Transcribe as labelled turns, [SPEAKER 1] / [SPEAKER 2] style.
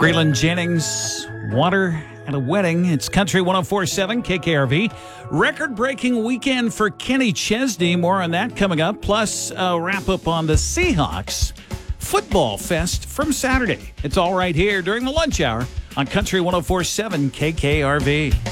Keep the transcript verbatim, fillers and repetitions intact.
[SPEAKER 1] Graylin Jennings, Water at a Wedding. It's Country one oh four point seven K K R V. Record-breaking weekend for Kenny Chesney. More on that coming up. Plus, a wrap-up on the Seahawks Football Fest from Saturday. It's all right here during the lunch hour on Country one oh four point seven K K R V.